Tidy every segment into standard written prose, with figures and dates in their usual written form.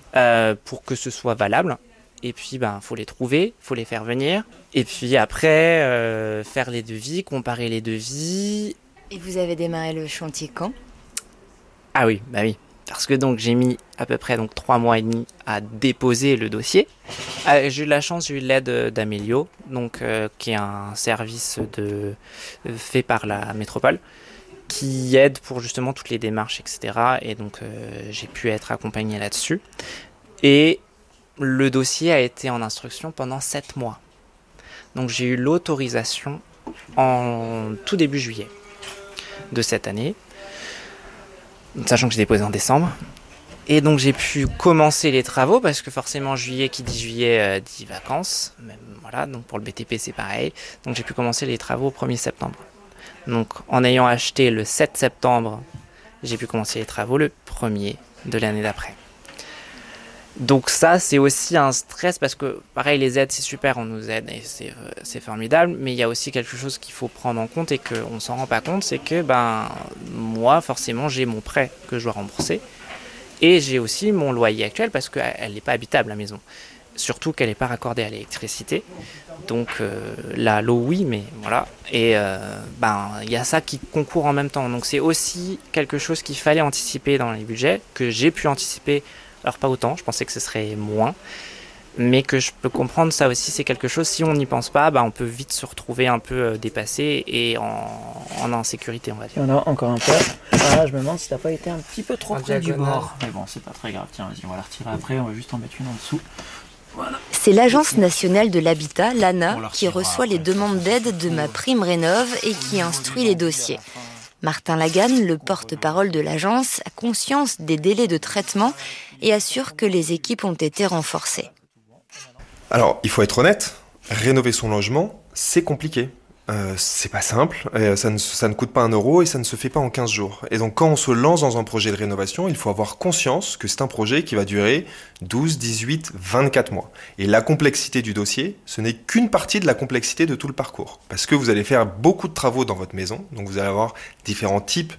pour que ce soit valable. Et puis, faut les trouver, faut les faire venir. Et puis après, faire les devis, comparer les devis. Et vous avez démarré le chantier quand ? Ah oui, oui. Parce que donc j'ai mis à peu près 3 mois et demi à déposer le dossier. J'ai eu de la chance, j'ai eu l'aide d'Amélio, qui est un service fait par la métropole, qui aide pour justement toutes les démarches, etc. Et donc j'ai pu être accompagné là-dessus. Et le dossier a été en instruction pendant 7 mois. Donc j'ai eu l'autorisation en tout début juillet de cette année, sachant que j'ai déposé en décembre. Et donc j'ai pu commencer les travaux, parce que forcément juillet, qui dit juillet, dit vacances. Même, voilà, donc pour le BTP c'est pareil. Donc j'ai pu commencer les travaux au 1er septembre. Donc en ayant acheté le 7 septembre, j'ai pu commencer les travaux le 1er de l'année d'après. Donc ça, c'est aussi un stress, parce que pareil, les aides c'est super, on nous aide et c'est formidable, mais il y a aussi quelque chose qu'il faut prendre en compte et qu'on ne s'en rend pas compte, c'est que moi forcément j'ai mon prêt que je dois rembourser, et j'ai aussi mon loyer actuel, parce qu'elle n'est pas habitable la maison, surtout qu'elle n'est pas raccordée à l'électricité. Donc là, l'eau oui, mais voilà, et il y a ça qui concourt en même temps. Donc c'est aussi quelque chose qu'il fallait anticiper dans les budgets, que j'ai pu anticiper. Alors pas autant, je pensais que ce serait moins, mais que je peux comprendre, ça aussi c'est quelque chose, si on n'y pense pas, on peut vite se retrouver un peu dépassé et en insécurité, on va dire. Il y en a encore un peu. Voilà, je me demande si t'as pas été un petit peu trop près du bord. Mais bon, c'est pas très grave, tiens, vas-y, on va la retirer après, on va juste en mettre une en dessous. Voilà. C'est l'Agence nationale de l'habitat, l'ANA, qui reçoit les demandes d'aide de MaPrimeRénov' et qui instruit les dossiers. Martin Lagan, le porte-parole de l'agence, a conscience des délais de traitement et assure que les équipes ont été renforcées. Alors, il faut être honnête, rénover son logement, c'est compliqué. C'est pas simple, ça ne coûte pas 1 euro et ça ne se fait pas en 15 jours. Et donc quand on se lance dans un projet de rénovation, il faut avoir conscience que c'est un projet qui va durer 12, 18, 24 mois. Et la complexité du dossier, ce n'est qu'une partie de la complexité de tout le parcours. Parce que vous allez faire beaucoup de travaux dans votre maison, donc vous allez avoir différents types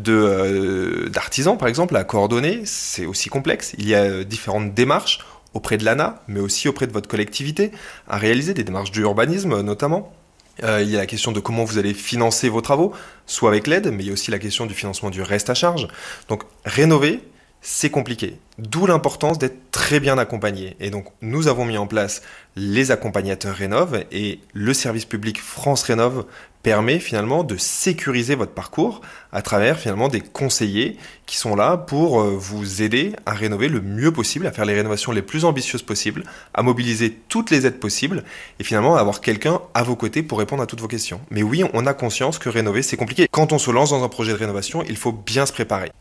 d'artisans, par exemple, à coordonner, c'est aussi complexe. Il y a différentes démarches auprès de l'ANA, mais aussi auprès de votre collectivité, à réaliser des démarches d'urbanisme notamment. Il y a la question de comment vous allez financer vos travaux, soit avec l'aide, mais il y a aussi la question du financement du reste à charge. Donc rénover, c'est compliqué. D'où l'importance d'être très bien accompagné. Et donc nous avons mis en place les accompagnateurs Rénov' et le service public France Rénov' permet finalement de sécuriser votre parcours à travers finalement des conseillers qui sont là pour vous aider à rénover le mieux possible, à faire les rénovations les plus ambitieuses possibles, à mobiliser toutes les aides possibles et finalement à avoir quelqu'un à vos côtés pour répondre à toutes vos questions. Mais oui, on a conscience que rénover, c'est compliqué. Quand on se lance dans un projet de rénovation, il faut bien se préparer.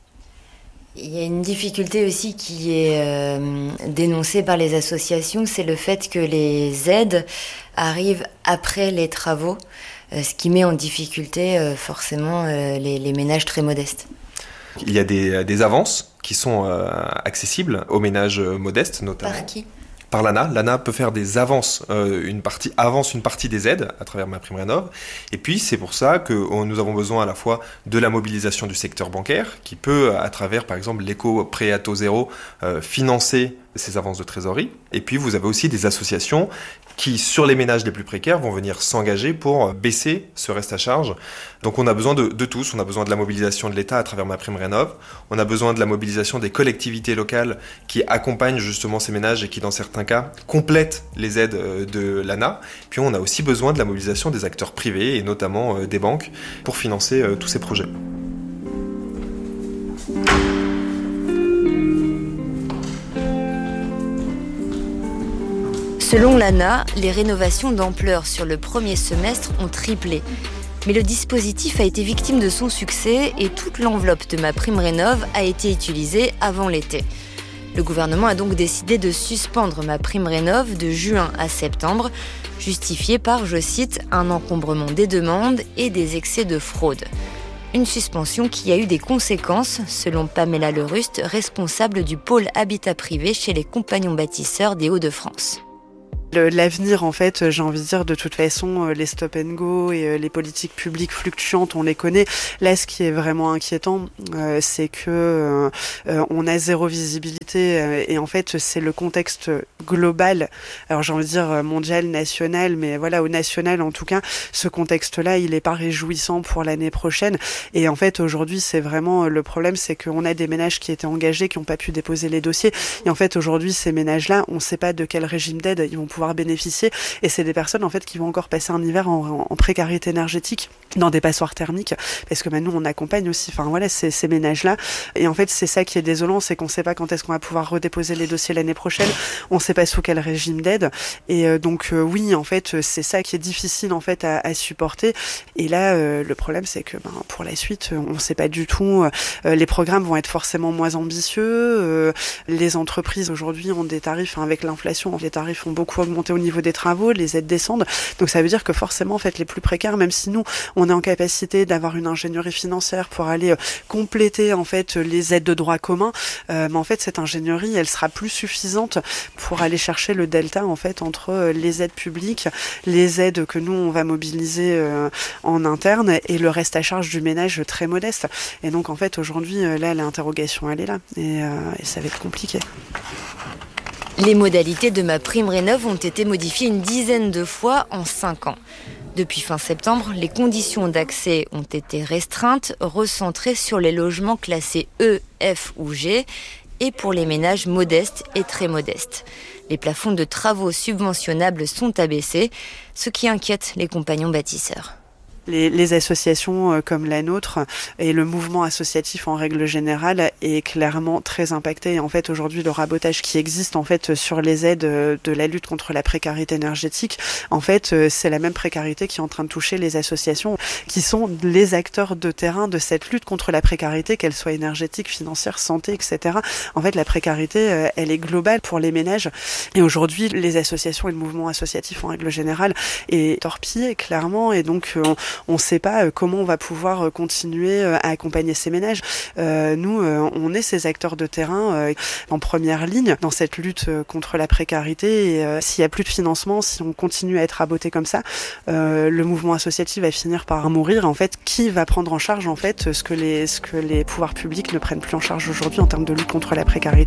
Il y a une difficulté aussi qui est dénoncée par les associations, c'est le fait que les aides arrivent après les travaux, ce qui met en difficulté forcément les ménages très modestes. Il y a des avances qui sont accessibles aux ménages modestes notamment. Par qui ? Par l'ANA. L'ANA peut faire des avances, avance une partie des aides à travers MaPrimeRénov'. Et puis, c'est pour ça que nous avons besoin à la fois de la mobilisation du secteur bancaire, qui peut, à travers, par exemple, l'éco-prêt à taux zéro, financer ces avances de trésorerie. Et puis, vous avez aussi des associations qui, sur les ménages les plus précaires, vont venir s'engager pour baisser ce reste à charge. Donc on a besoin de tous, on a besoin de la mobilisation de l'État à travers MaPrimeRénov', on a besoin de la mobilisation des collectivités locales qui accompagnent justement ces ménages et qui, dans certains cas, complètent les aides de l'ANA. Puis on a aussi besoin de la mobilisation des acteurs privés et notamment des banques pour financer tous ces projets. Selon l'ANA, les rénovations d'ampleur sur le premier semestre ont triplé. Mais le dispositif a été victime de son succès et toute l'enveloppe de MaPrimeRénov' a été utilisée avant l'été. Le gouvernement a donc décidé de suspendre MaPrimeRénov' de juin à septembre, justifié par, je cite, un encombrement des demandes et des excès de fraude. Une suspension qui a eu des conséquences, selon Pamela Leruste, responsable du pôle habitat privé chez les Compagnons bâtisseurs des Hauts-de-France. L'avenir, en fait, j'ai envie de dire, de toute façon, les stop and go et les politiques publiques fluctuantes, on les connaît. Là, ce qui est vraiment inquiétant, c'est que on a zéro visibilité et en fait, c'est le contexte global. Alors, j'ai envie de dire mondial, national, mais voilà, au national, en tout cas, ce contexte-là, il est pas réjouissant pour l'année prochaine. Et en fait, aujourd'hui, c'est vraiment le problème, c'est qu'on a des ménages qui étaient engagés, qui n'ont pas pu déposer les dossiers. Et en fait, aujourd'hui, ces ménages-là, on ne sait pas de quel régime d'aide ils vont pouvoir bénéficier, et c'est des personnes en fait qui vont encore passer un hiver en précarité énergétique dans des passoires thermiques, parce que nous on accompagne aussi, enfin voilà, ces ménages là, et en fait c'est ça qui est désolant, c'est qu'on sait pas quand est-ce qu'on va pouvoir redéposer les dossiers l'année prochaine, on sait pas sous quel régime d'aide, et donc oui, en fait c'est ça qui est difficile en fait à supporter, et là le problème c'est que pour la suite on sait pas du tout, les programmes vont être forcément moins ambitieux, les entreprises aujourd'hui ont des tarifs, avec l'inflation, les tarifs ont beaucoup augmenté au niveau des travaux, les aides descendent, donc ça veut dire que forcément en fait les plus précaires, même si nous on est en capacité d'avoir une ingénierie financière pour aller compléter en fait les aides de droit commun, mais en fait cette ingénierie elle sera plus suffisante pour aller chercher le delta en fait entre les aides publiques, les aides que nous on va mobiliser en interne et le reste à charge du ménage très modeste, et donc en fait aujourd'hui là l'interrogation elle est là, et ça va être compliqué. Les modalités de MaPrimeRénov' ont été modifiées une dizaine de fois en 5 ans. Depuis fin septembre, les conditions d'accès ont été restreintes, recentrées sur les logements classés E, F ou G et pour les ménages modestes et très modestes. Les plafonds de travaux subventionnables sont abaissés, ce qui inquiète les compagnons bâtisseurs. Les associations comme la nôtre et le mouvement associatif en règle générale est clairement très impacté. Et en fait, aujourd'hui, le rabotage qui existe en fait sur les aides de la lutte contre la précarité énergétique, en fait, c'est la même précarité qui est en train de toucher les associations qui sont les acteurs de terrain de cette lutte contre la précarité, qu'elle soit énergétique, financière, santé, etc. En fait, la précarité, elle est globale pour les ménages. Et aujourd'hui, les associations et le mouvement associatif en règle générale est torpillé, clairement. Et donc, on ne sait pas comment on va pouvoir continuer à accompagner ces ménages. Nous, on est ces acteurs de terrain en première ligne dans cette lutte contre la précarité. Et s'il n'y a plus de financement, si on continue à être raboté comme ça, le mouvement associatif va finir par mourir. En fait, qui va prendre en charge en fait ce que les pouvoirs publics ne prennent plus en charge aujourd'hui en termes de lutte contre la précarité ?